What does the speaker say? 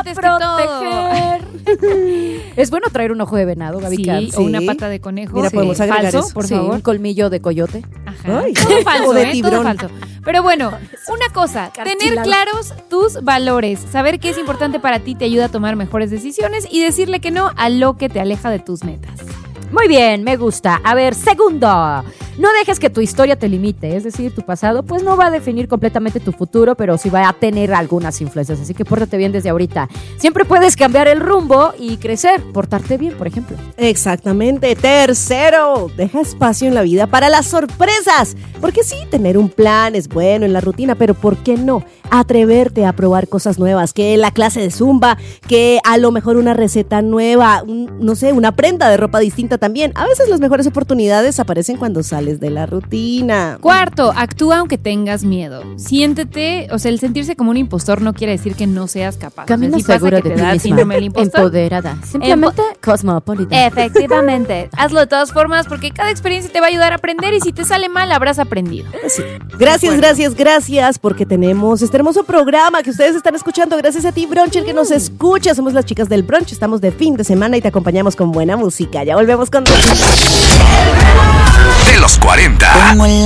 antes que todo. Es bueno traer un ojo de venado, Gaby. Sí, o una pata de conejo. Mira, podemos agregar falso, eso. por Sí, favor. un colmillo de coyote. Ajá. Ay, Todo falso, o de todo tiburón. falso. Pero bueno, una cosa, tener Cartílago. claros tus valores, saber qué es importante para ti te ayuda a tomar mejores decisiones y decirle que no a lo que te aleja de tus metas. Muy bien, me gusta. A ver, segundo. No dejes que tu historia te limite, es decir, tu pasado pues no va a definir completamente tu futuro, pero sí va a tener algunas influencias, así que pórtate bien desde ahorita. Siempre puedes cambiar el rumbo y crecer, portarte bien, por ejemplo. Exactamente. Tercero, deja espacio en la vida para las sorpresas. Porque sí, tener un plan es bueno en la rutina, pero ¿por qué no? Atreverte a probar cosas nuevas, que la clase de Zumba, que a lo mejor una receta nueva, no sé, una prenda de ropa distinta también. A veces las mejores oportunidades aparecen cuando sales de la rutina. Cuarto, actúa aunque tengas miedo. Siéntete, o sea, el sentirse como un impostor no quiere decir que no seas capaz. Camina o sea, sí pasa segura que de te ti da el misma, síndrome del impostor. empoderada, simplemente cosmopolita. Efectivamente. Hazlo de todas formas porque cada experiencia te va a ayudar a aprender y si te sale mal habrás aprendido. Sí. Gracias, porque tenemos este hermoso programa que ustedes están escuchando. Gracias a ti, Brunch, el que nos escucha. Somos las chicas del Brunch, estamos de fin de semana y te acompañamos con buena música. Ya volvemos con... De los 40.